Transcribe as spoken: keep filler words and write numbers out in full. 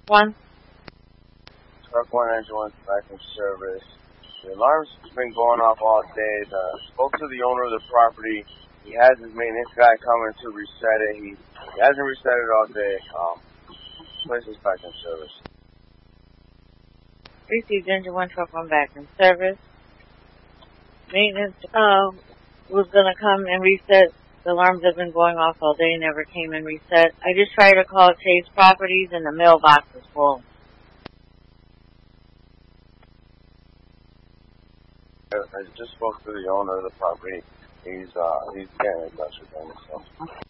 one. Truck one, engine one, back in service. The alarm's been going off all day. The, spoke to the owner of the property. He has his maintenance guy coming to reset it. He, he hasn't reset it all day. Um, place is back in service. Received engine one, truck one back in service. Maintenance uh, was going to come and reset. The alarms have been going off all day, never came and reset. I just tried to call Chase Properties and the mailbox is full. I just spoke to the owner of the property. He's uh he's getting in touch with them. So.